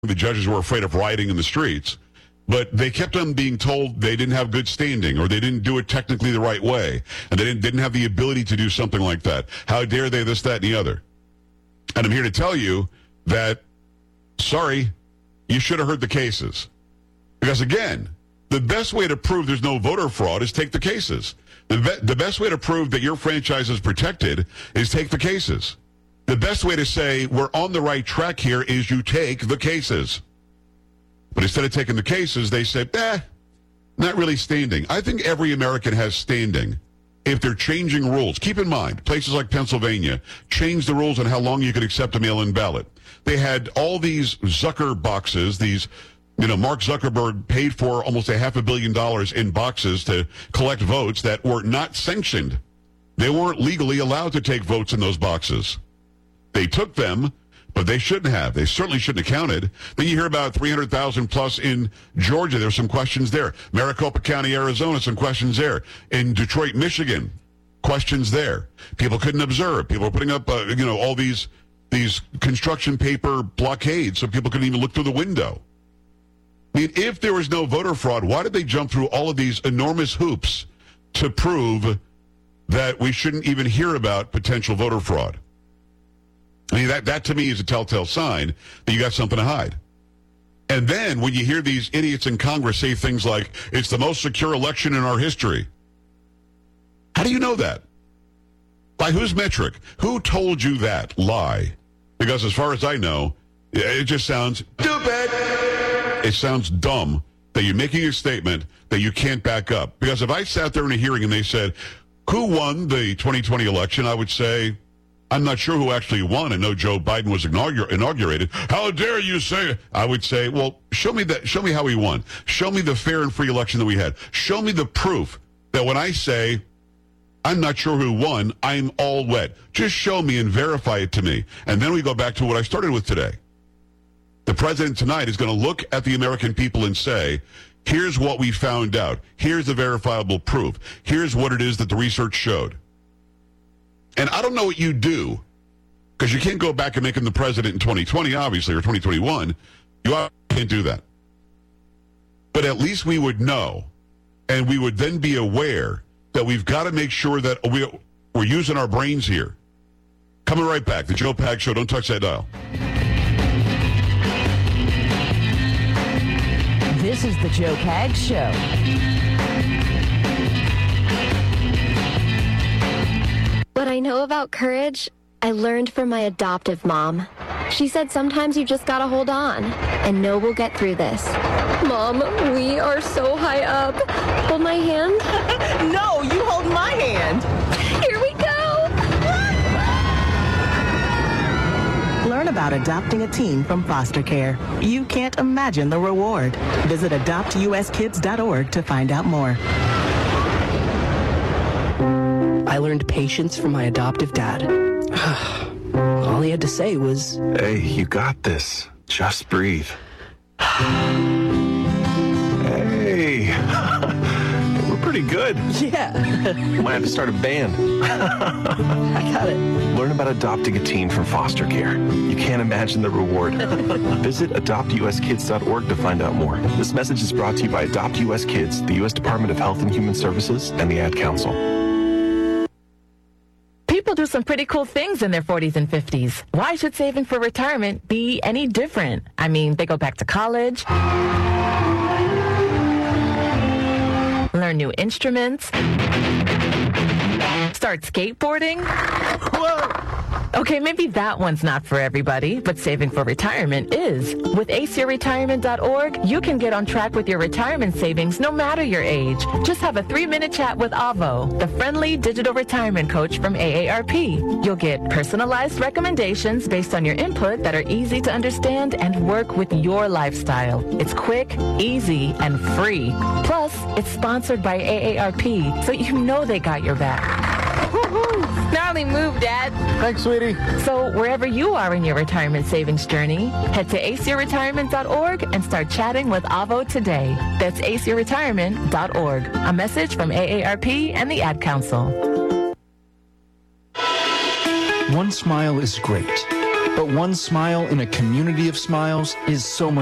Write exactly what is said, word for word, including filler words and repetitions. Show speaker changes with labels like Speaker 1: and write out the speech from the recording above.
Speaker 1: the judges were afraid of rioting in the streets, but they kept on being told they didn't have good standing or they didn't do it technically the right way, and they didn't, didn't have the ability to do something like that. How dare they, this, that, and the other. And I'm here to tell you that, sorry, you should have heard the cases. Because, again, the best way to prove there's no voter fraud is take the cases. The, be- the best way to prove that your franchise is protected is take the cases. The best way to say we're on the right track here is you take the cases. But instead of taking the cases, they said, eh, not really standing. I think every American has standing if they're changing rules. Keep in mind, places like Pennsylvania changed the rules on how long you could accept a mail-in ballot. They had all these Zucker boxes, these, you know, Mark Zuckerberg paid for almost a half a billion dollars in boxes to collect votes that were not sanctioned. They weren't legally allowed to take votes in those boxes. They took them, but they shouldn't have. They certainly shouldn't have counted. Then you hear about three hundred thousand plus in Georgia. There's some questions there. Maricopa County, Arizona, some questions there. In Detroit, Michigan, questions there. People couldn't observe. People were putting up, uh, you know, all these these construction paper blockades so people couldn't even look through the window. I mean, if there was no voter fraud, why did they jump through all of these enormous hoops to prove that we shouldn't even hear about potential voter fraud? I mean, that, that to me is a telltale sign that you got something to hide. And then when you hear these idiots in Congress say things like, it's the most secure election in our history. How do you know that? By whose metric? Who told you that lie? Because as far as I know, it just sounds stupid. It sounds dumb that you're making a statement that you can't back up. Because if I sat there in a hearing and they said, who won the twenty twenty election, I would say, I'm not sure who actually won. I know Joe Biden was inaugur- inaugurated. How dare you say it? I would say, well, show me that. Show me how he won. Show me the fair and free election that we had. Show me the proof that when I say I'm not sure who won, I'm all wet. Just show me and verify it to me. And then we go back to what I started with today. The president tonight is going to look at the American people and say, here's what we found out. Here's the verifiable proof. Here's what it is that the research showed. And I don't know what you do, because you can't go back and make him the president in twenty twenty, obviously, or twenty twenty-one. You can't do that. But at least we would know, and we would then be aware that we've got to make sure that we, we're using our brains here. Coming right back. The Joe Pags Show. Don't touch that dial.
Speaker 2: This is the Joe Pags Show.
Speaker 3: What I know about courage, I learned from my adoptive mom. She said sometimes you just gotta hold on and know we'll get through this. Mom, we are so high up. Hold my hand.
Speaker 4: No, you hold my hand.
Speaker 3: Here we go.
Speaker 4: Learn about adopting a teen from foster care. You can't imagine the reward. Visit adopt u s kids dot org to find out more.
Speaker 5: I learned patience from my adoptive dad. All he had to say was,
Speaker 6: hey, you got this. Just breathe. Hey. We're pretty good.
Speaker 5: Yeah.
Speaker 6: Might have to start a band.
Speaker 5: I got it.
Speaker 6: Learn about adopting a teen from foster care. You can't imagine the reward. Visit adopt u s kids dot org to find out more. This message is brought to you by Adopt U S Kids, the U S Department of Health and Human Services, and the Ad Council.
Speaker 7: People do some pretty cool things in their forties and fifties. Why should saving for retirement be any different? I mean, they go back to college, learn new instruments, start skateboarding. Whoa! Okay, maybe that one's not for everybody, but saving for retirement is. With ace your retirement dot org, you can get on track with your retirement savings no matter your age. Just have a three-minute chat with Avo, the friendly digital retirement coach from A A R P. You'll get personalized recommendations based on your input that are easy to understand and work with your lifestyle. It's quick, easy, and free. Plus, it's sponsored by A A R P, so you know they got your back. Gnarly move, Dad.
Speaker 8: Thanks, sweetie.
Speaker 7: So wherever you are in your retirement savings journey, head to ace your retirement dot org and start chatting with Avo today. That's ace your retirement dot org. A message from A A R P and the Ad Council.
Speaker 8: One smile is great, But one smile in a community of smiles is so much